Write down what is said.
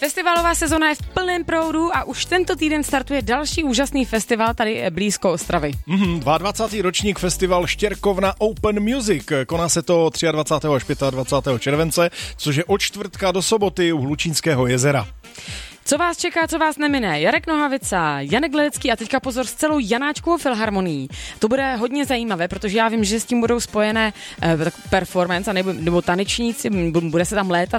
Festivalová sezona je v plném proudu a už tento týden startuje další úžasný festival tady blízko Ostravy. 22. ročník festival Štěrkovna Open Music. Koná se to 23. až 25. července, což je od čtvrtka do soboty u Hlučínského jezera. Co vás čeká, co vás nemine? Jarek Nohavica, Janek Ledecký a teďka pozor s celou Janáčkovou filharmonií. To bude hodně zajímavé, protože já vím, že s tím budou spojené performance nebo tanečníci, bude se tam létat